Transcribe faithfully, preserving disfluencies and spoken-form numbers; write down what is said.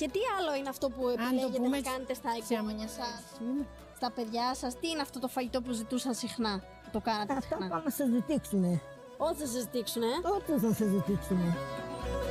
Και τι άλλο είναι αυτό που επιλέγετε να κάνετε στα εγγόνια σας, στα παιδιά σας? Τι είναι αυτό το φαγητό που ζητούσαν συχνά, που το κάνατε Αυτά συχνά? πάμε να συζητήσουμε. Ό,τι θα σας δείξουνε. Ό,τι θα συζητήσουμε.